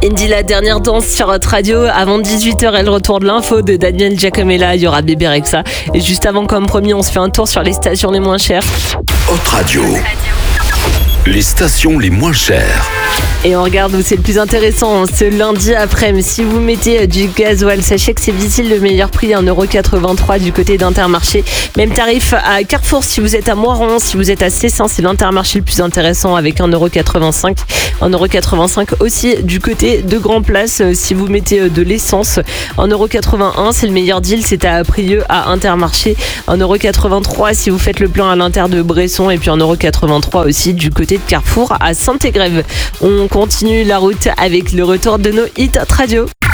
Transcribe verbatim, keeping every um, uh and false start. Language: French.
Indy, la dernière danse sur votre radio. Avant dix-huit heures, elle retourne l'info de Daniel Giacomella. Il y aura Bébé Rexha. Et juste avant, comme promis, on se fait un tour sur les stations les moins chères. Hot Radio. Les stations les moins chères. Et on regarde où c'est le plus intéressant ce lundi après-midi. Si vous mettez du gasoil, sachez que c'est Visil le meilleur prix, un euro quatre-vingt-trois du côté d'Intermarché. Même tarif à Carrefour si vous êtes à Moiron, si vous êtes à Cessin, c'est l'Intermarché le plus intéressant avec un euro quatre-vingt-cinq. un euro quatre-vingt-cinq aussi du côté de Grand Place si vous mettez de l'essence. un euro quatre-vingt-un, c'est le meilleur deal, c'est à Prieux à Intermarché. un euro quatre-vingt-trois si vous faites le plein à l'Inter de Bresson et puis un euro quatre-vingt-trois aussi du côté de Carrefour à Saint-Égrève. On continue la route avec le retour de nos hits radio.